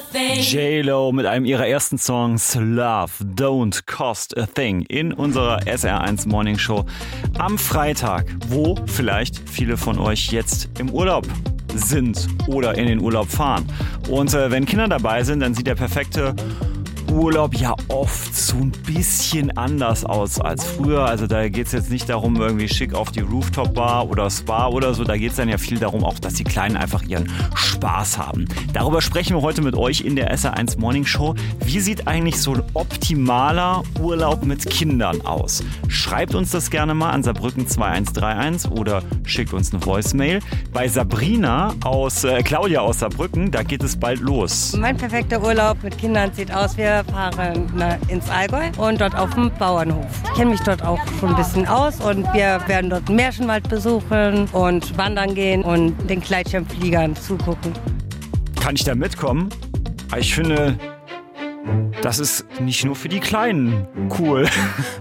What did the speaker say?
J-Lo mit einem ihrer ersten Songs, Love Don't Cost a Thing, in unserer SR1 Morning Show am Freitag, wo vielleicht viele von euch jetzt im Urlaub sind oder in den Urlaub fahren. Und wenn Kinder dabei sind, dann sieht der perfekte Urlaub ja oft so ein bisschen anders aus als früher. Also da geht es jetzt nicht darum, irgendwie schick auf die Rooftop-Bar oder Spa oder so. Da geht es dann ja viel darum, auch dass die Kleinen einfach ihren Spaß haben. Darüber sprechen wir heute mit euch in der SR1 Morning Show. Wie sieht eigentlich so ein optimaler Urlaub mit Kindern aus? Schreibt uns das gerne mal an Saarbrücken 2131 oder schickt uns eine Voicemail. Bei Claudia aus Saarbrücken, da geht es bald los. Mein perfekter Urlaub mit Kindern sieht aus, wir fahren ins Allgäu und dort auf dem Bauernhof. Ich kenne mich dort auch schon ein bisschen aus und wir werden dort einen Märchenwald besuchen und wandern gehen und den Gleitschirmfliegern zugucken. Kann ich da mitkommen? Ich finde, das ist nicht nur für die Kleinen cool.